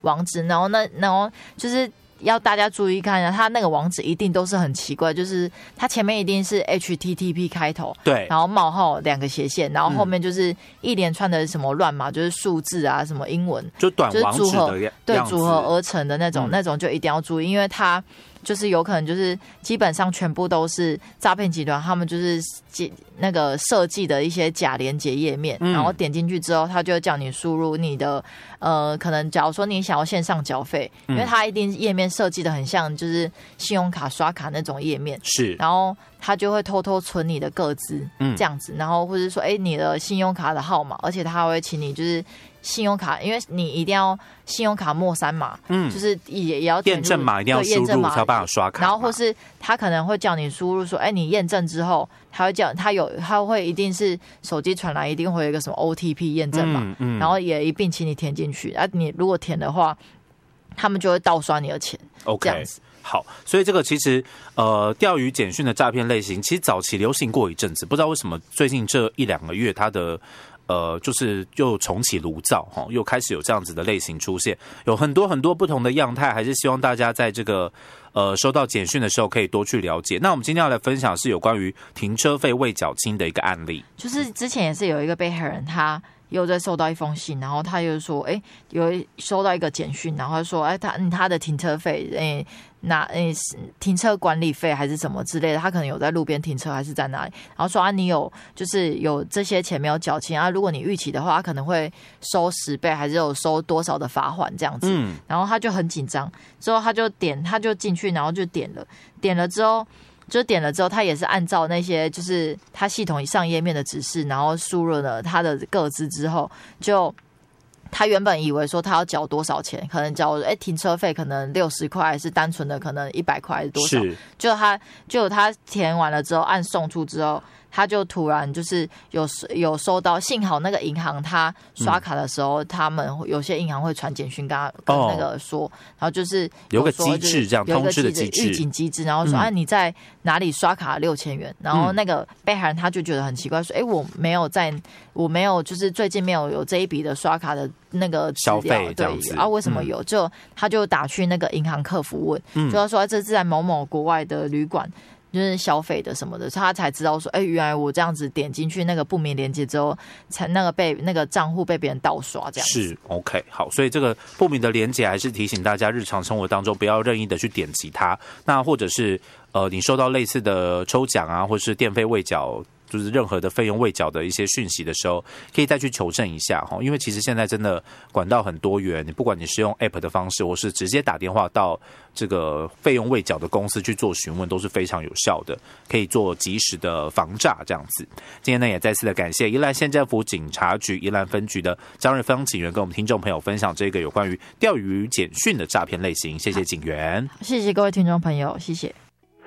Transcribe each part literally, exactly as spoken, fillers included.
网址，然后那然后就是要大家注意看一下，它那个网址一定都是很奇怪，就是它前面一定是 H T T P 开头， 对， 然后冒号两个斜线，然后后面就是一连串的什么乱码，就是数字啊，什么英文， 就短网址的样子， 对，组合而成的那种，嗯、那种就一定要注意，因为它就是有可能就是基本上全部都是诈骗集团，他们就是那个设计的一些假连结页面，嗯、然后点进去之后，他就会叫你输入你的呃，可能假如说你想要线上缴费，因为它一定页面设计的很像就是信用卡刷卡那种页面， 是， 然后他就会偷偷存你的个资，嗯，这样子，然后或者说哎你的信用卡的号码，而且他会请你就是信用卡，因为你一定要信用卡末三码，嗯，就是也也要验证码一定要输入才有办法刷卡， 然后或是他可能会叫你输入说，哎，你验证之后，他会叫他有他会一定是手机传来一定会有一个什么 O T P 验证码，嗯嗯、然后也一并请你填进去，啊，你如果填的话，他们就会盗刷你的钱 ，OK， 这样子。 好，所以这个其实呃，钓鱼简讯的诈骗类型，其实早期流行过一阵子，不知道为什么最近这一两个月它的。呃，就是又重启炉灶哈，又开始有这样子的类型出现，有很多很多不同的样态，还是希望大家在这个呃收到简讯的时候可以多去了解。那我们今天要来分享是有关于停车费未缴清的一个案例， 就是之前也是有一个被害人，他又在收到一封信，然后他又说，哎，有收到一个简讯，然后说，哎，他他的停车费，哎。拿诶停车管理费还是什么之类的，他可能有在路边停车还是在哪里，然后说啊你有就是有这些钱没有缴清啊，如果你逾期的话，他可能会收十倍还是有收多少的罚款这样子，嗯，然后他就很紧张，之后他就点他就进去，然后就点了，点了之后。就点了之后，他也是按照那些就是他系统上页面的指示，然后输入了他的个资之后，就。他原本以为说他要缴多少钱，可能缴哎停车费可能六十块，还是单纯的可能一百块还是多少？就他就他填完了之后按送出之后，他就突然就是有有收到，幸好那个银行他刷卡的时候，嗯、他们有些银行会传简讯跟他跟那个说，哦、然后就是有个机制这样通知的机制， 预警机制，然后说、嗯、啊你在哪里刷卡六千元，然后那个被害人他就觉得很奇怪，说哎我没有在，我没有就是最近没有有这一笔的刷卡的。那个消费这样子啊？为什么有？嗯、就他就打去那个银行客服问，嗯、就他说这是在某某国外的旅馆，就是消费的什么的，他才知道说，哎，原来我这样子点进去那个不明连结之后，才那个被那个账户被别人盗刷这样子。 是 OK 好，所以这个不明的连结还是提醒大家，日常生活当中不要任意的去点击它，那或者是呃，你收到类似的抽奖啊，或是电费未缴。就是任何的费用未缴的一些讯息的时候，可以再去求证一下哈，因为其实现在真的管道很多元，你不管你是用 App 的方式，或是直接打电话到这个费用未缴的公司去做询问，都是非常有效的，可以做及时的防诈这样子。今天呢，也再次的感谢宜兰县政府警察局宜兰分局的张瑞芳警员跟我们听众朋友分享这个有关于钓鱼简讯的诈骗类型，谢谢警员， 谢谢各位听众朋友，谢谢。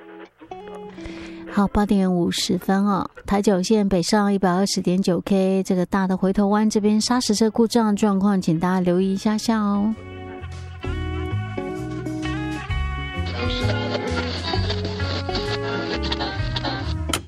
好，八点五十分哦，台九线北上一百二十点九 K， 这个大的回头湾这边砂石车故障状况，请大家留意一下下哦。